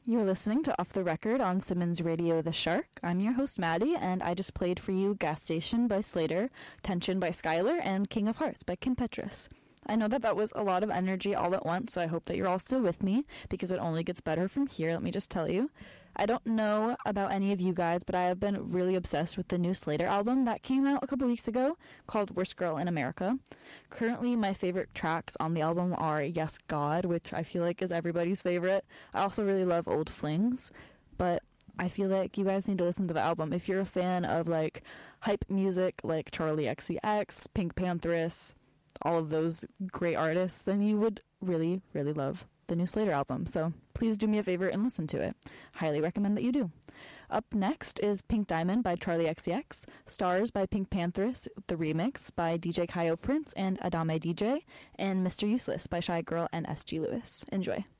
You're listening to Off the Record on Simmons Radio The Shark. I'm your host, Maddie, and I just played for you Gas Station by Slater, Tension by Skylar, and King of Hearts by Kim Petras. I know that was a lot of energy all at once, so I hope that you're all still with me, because it only gets better from here, let me just tell you. I don't know about any of you guys, but I have been really obsessed with the new Slater album that came out a couple weeks ago, called Worst Girl in America. Currently, my favorite tracks on the album are Yes God, which I feel like is everybody's favorite. I also really love Old Flings, but I feel like you guys need to listen to the album. If you're a fan of, like, hype music, like Charlie XCX, Pink Panthers, all of those great artists, then you would really, really love the new Slater album. So please do me a favor and listen to it. Highly recommend that you do. Up next is Pink Diamond by Charlie XCX, Stars by Pink Panthers, the remix by DJ Kyo Prince and Adame DJ, and Mr. Useless by Shy Girl and SG Lewis. Enjoy.